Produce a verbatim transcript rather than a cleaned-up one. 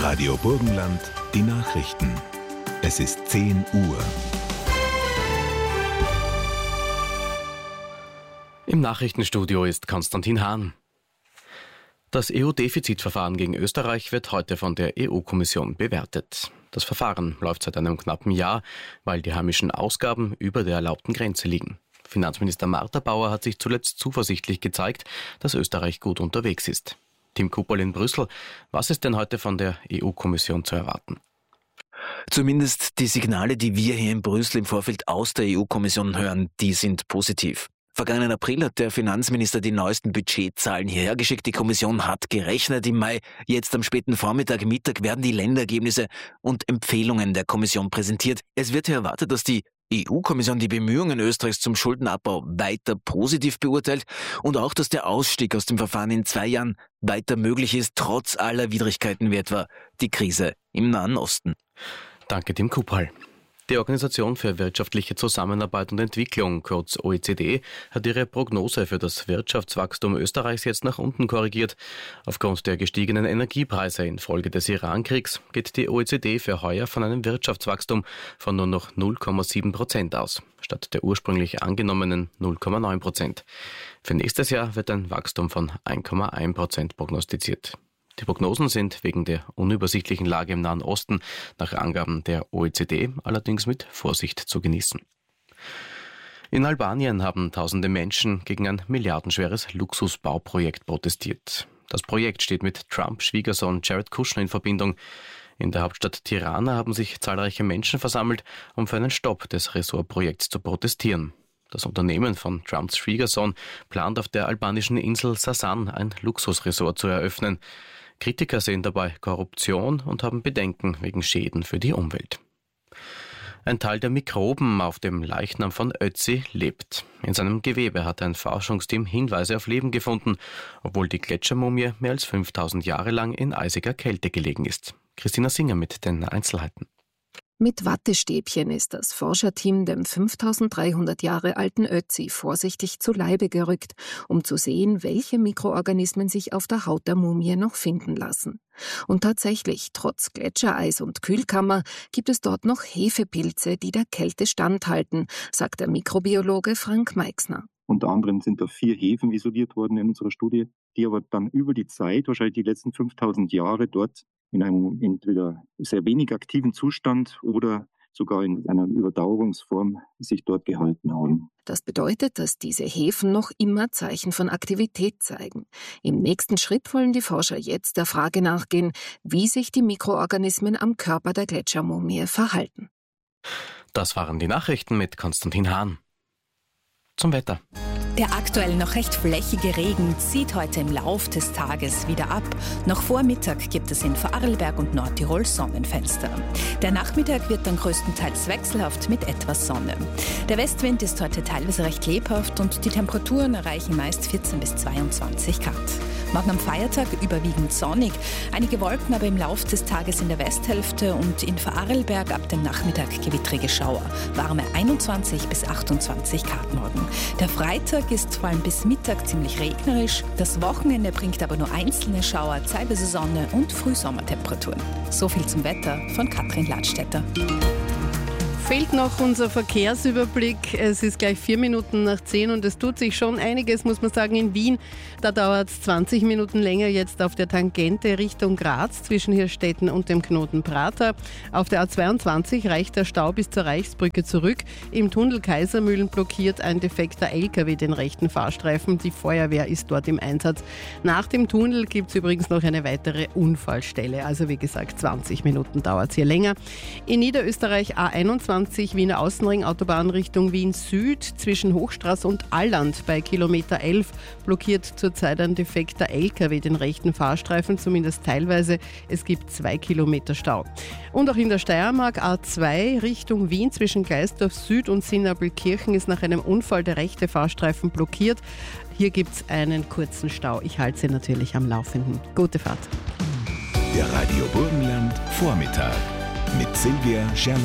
Radio Burgenland, die Nachrichten. Es ist zehn Uhr. Im Nachrichtenstudio ist Konstantin Hahn. Das E U-Defizitverfahren gegen Österreich wird heute von der E U-Kommission bewertet. Das Verfahren läuft seit einem knappen Jahr, weil die heimischen Ausgaben über der erlaubten Grenze liegen. Finanzminister Martha Bauer hat sich zuletzt zuversichtlich gezeigt, dass Österreich gut unterwegs ist. Tim Kupperl in Brüssel, was ist denn heute von der E U-Kommission zu erwarten? Zumindest die Signale, die wir hier in Brüssel im Vorfeld aus der E U-Kommission hören, die sind positiv. Vergangenen April hat der Finanzminister die neuesten Budgetzahlen hierher geschickt. Die Kommission hat gerechnet im Mai. Jetzt am späten Vormittag, Mittag werden die Länderergebnisse und Empfehlungen der Kommission präsentiert. Es wird hier erwartet, dass die E U-Kommission die Bemühungen Österreichs zum Schuldenabbau weiter positiv beurteilt und auch, dass der Ausstieg aus dem Verfahren in zwei Jahren weiter möglich ist, trotz aller Widrigkeiten wie etwa die Krise im Nahen Osten. Danke, Tim Kupperl. Die Organisation für wirtschaftliche Zusammenarbeit und Entwicklung, kurz O E C D, hat ihre Prognose für das Wirtschaftswachstum Österreichs jetzt nach unten korrigiert. Aufgrund der gestiegenen Energiepreise infolge des Iran-Kriegs geht die O E C D für heuer von einem Wirtschaftswachstum von nur noch null Komma sieben Prozent aus, statt der ursprünglich angenommenen null Komma neun Prozent. Für nächstes Jahr wird ein Wachstum von eins Komma eins Prozent prognostiziert. Die Prognosen sind wegen der unübersichtlichen Lage im Nahen Osten nach Angaben der O E C D allerdings mit Vorsicht zu genießen. In Albanien haben tausende Menschen gegen ein milliardenschweres Luxusbauprojekt protestiert. Das Projekt steht mit Trumps Schwiegersohn Jared Kushner in Verbindung. In der Hauptstadt Tirana haben sich zahlreiche Menschen versammelt, um für einen Stopp des Ressortprojekts zu protestieren. Das Unternehmen von Trumps Schwiegersohn plant auf der albanischen Insel Sasan ein Luxusresort zu eröffnen. Kritiker sehen dabei Korruption und haben Bedenken wegen Schäden für die Umwelt. Ein Teil der Mikroben auf dem Leichnam von Ötzi lebt. In seinem Gewebe hat ein Forschungsteam Hinweise auf Leben gefunden, obwohl die Gletschermumie mehr als fünftausend Jahre lang in eisiger Kälte gelegen ist. Christina Singer mit den Einzelheiten. Mit Wattestäbchen ist das Forscherteam dem fünftausenddreihundert Jahre alten Ötzi vorsichtig zu Leibe gerückt, um zu sehen, welche Mikroorganismen sich auf der Haut der Mumie noch finden lassen. Und tatsächlich, trotz Gletschereis und Kühlkammer, gibt es dort noch Hefepilze, die der Kälte standhalten, sagt der Mikrobiologe Frank Meixner. Unter anderem sind da vier Hefen isoliert worden in unserer Studie, die aber dann über die Zeit, wahrscheinlich die letzten fünftausend Jahre, dort in einem entweder sehr wenig aktiven Zustand oder sogar in einer Überdauerungsform sich dort gehalten haben. Das bedeutet, dass diese Hefen noch immer Zeichen von Aktivität zeigen. Im nächsten Schritt wollen die Forscher jetzt der Frage nachgehen, wie sich die Mikroorganismen am Körper der Gletschermumie verhalten. Das waren die Nachrichten mit Konstantin Hahn. Zum Wetter. Der aktuell noch recht flächige Regen zieht heute im Lauf des Tages wieder ab. Noch vor Mittag gibt es in Vorarlberg und Nordtirol Sonnenfenster. Der Nachmittag wird dann größtenteils wechselhaft mit etwas Sonne. Der Westwind ist heute teilweise recht lebhaft und die Temperaturen erreichen meist vierzehn bis zweiundzwanzig Grad. Morgen am Feiertag überwiegend sonnig, einige Wolken aber im Lauf des Tages in der Westhälfte und in Vorarlberg ab dem Nachmittag gewittrige Schauer. Warme einundzwanzig bis achtundzwanzig Grad morgen. Der Freitag ist vor allem bis Mittag ziemlich regnerisch. Das Wochenende bringt aber nur einzelne Schauer, zeitweise Sonne und Frühsommertemperaturen. So viel zum Wetter von Katrin Ladstätter. Fehlt noch unser Verkehrsüberblick. Es ist gleich vier Minuten nach zehn und es tut sich schon einiges, muss man sagen, in Wien. Da dauert es zwanzig Minuten länger jetzt auf der Tangente Richtung Graz zwischen Hirstetten und dem Knoten Prater. Auf der A zweiundzwanzig reicht der Stau bis zur Reichsbrücke zurück. Im Tunnel Kaisermühlen blockiert ein defekter L K W den rechten Fahrstreifen. Die Feuerwehr ist dort im Einsatz. Nach dem Tunnel gibt es übrigens noch eine weitere Unfallstelle. Also wie gesagt, zwanzig Minuten dauert es hier länger. In Niederösterreich A einundzwanzig Wiener Außenring, Autobahn Richtung Wien Süd, zwischen Hochstraße und Alland bei Kilometer elf blockiert zurzeit ein defekter L K W den rechten Fahrstreifen, zumindest teilweise. Es gibt zwei Kilometer Stau. Und auch in der Steiermark A zwei Richtung Wien zwischen Gleisdorf Süd und Sinnabelkirchen ist nach einem Unfall der rechte Fahrstreifen blockiert. Hier gibt es einen kurzen Stau. Ich halte Sie natürlich am Laufenden. Gute Fahrt. Der Radio Burgenland Vormittag mit Silvia Scherner.